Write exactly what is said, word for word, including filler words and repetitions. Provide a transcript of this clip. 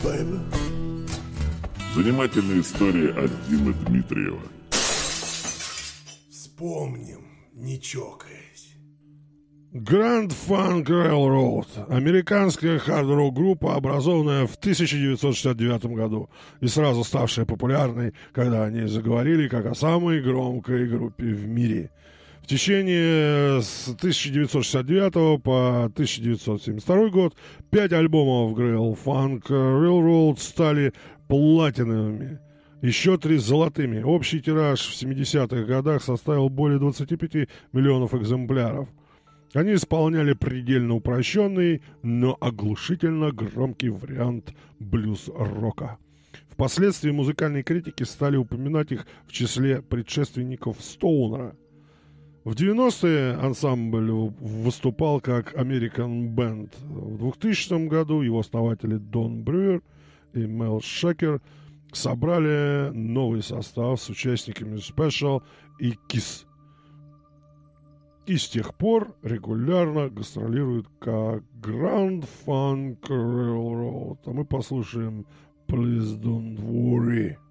baby. Занимательная история от Димы Дмитриева. Вспомним, не чокаясь. Grand Funk Railroad – американская хард-рок группа, образованная в тысяча девятьсот шестьдесят девятом году и сразу ставшая популярной, когда они заговорили как о самой громкой группе в мире. В течение с тысяча девятьсот шестьдесят девятого по тысяча девятьсот семьдесят второй год пять альбомов Grand Funk Railroad стали платиновыми, еще три золотыми. Общий тираж в семидесятых годах составил более двадцати пяти миллионов экземпляров. Они исполняли предельно упрощенный, но оглушительно громкий вариант блюз-рока. Впоследствии музыкальные критики стали упоминать их в числе предшественников Стоунера. В девяностые ансамбль выступал как American Band. В двухтысячном году его основатели Дон Брюер и Мел Шекер собрали новый состав с участниками Special и Kiss. И с тех пор регулярно гастролируют как Grand Funk Railroad. А мы послушаем Please Don't Worry.